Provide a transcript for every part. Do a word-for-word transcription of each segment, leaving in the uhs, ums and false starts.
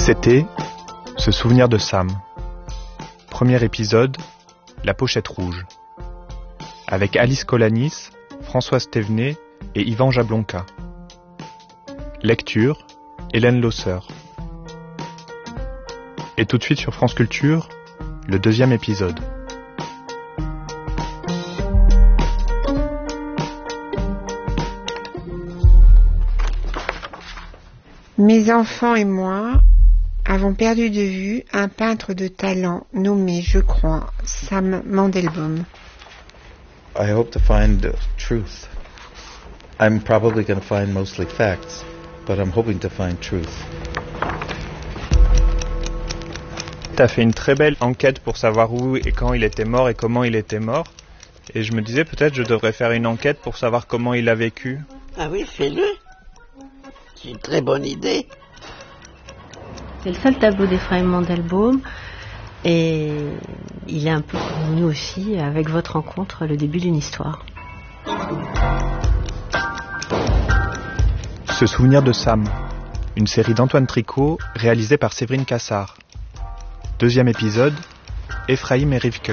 C'était Se souvenir de Sam. Premier épisode, La pochette rouge. Avec Alice Colanis, Françoise Thévenet et Yvan Jablonka. Lecture, Hélène Losser. Et tout de suite sur France Culture, le deuxième épisode. Mes enfants et moi avons perdu de vue un peintre de talent nommé, je crois, Sam Mandelbaum. I hope to find uh, truth. I'm probably going to find mostly facts, but I'm hoping to find truth. Tu as fait une très belle enquête pour savoir où et quand il était mort et comment il était mort. Et je me disais peut-être je devrais faire une enquête pour savoir comment il a vécu. Ah oui, fais-le. C'est une très bonne idée. C'est le seul tableau d'Ephraim Mandelbaum et il est un peu pour nous aussi, avec votre rencontre, le début d'une histoire. Se souvenir de Sam, une série d'Antoine Tricot réalisée par Séverine Cassard. Deuxième épisode, Ephraim et Rivke.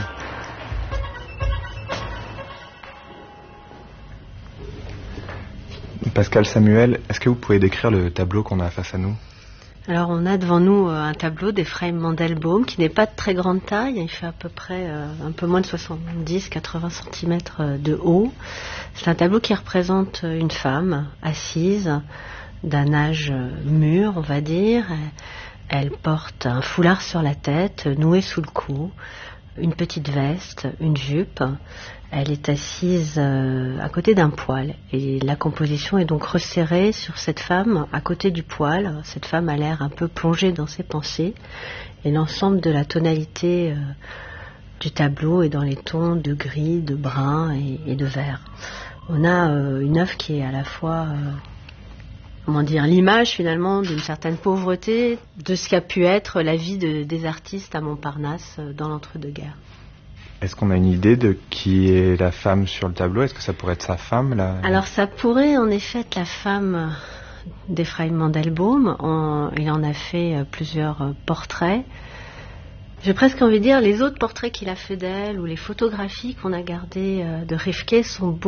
Pascal Samuel, est-ce que vous pouvez décrire le tableau qu'on a face à nous ? Alors on a devant nous un tableau d'Ephraim Mandelbaum qui n'est pas de très grande taille, il fait à peu près euh, un peu moins de soixante-dix à quatre-vingts centimètres de haut. C'est un tableau qui représente une femme assise d'un âge mûr, on va dire. Elle porte un foulard sur la tête, noué sous le cou, une petite veste, une jupe. Elle est assise euh, à côté d'un poêle et la composition est donc resserrée sur cette femme à côté du poêle. Cette femme a l'air un peu plongée dans ses pensées et l'ensemble de la tonalité euh, du tableau est dans les tons de gris, de brun et, et de vert. On a euh, une œuvre qui est à la fois euh, comment dire, l'image finalement d'une certaine pauvreté de ce qu'a pu être la vie de, des artistes à Montparnasse euh, dans l'entre-deux-guerres. Est-ce qu'on a une idée de qui est la femme sur le tableau ? Est-ce que ça pourrait être sa femme là ? Alors ça pourrait en effet être la femme d'Ephraim Mandelbaum. On, il en a fait plusieurs portraits. J'ai presque envie de dire les autres portraits qu'il a fait d'elle ou les photographies qu'on a gardées de Rivke sont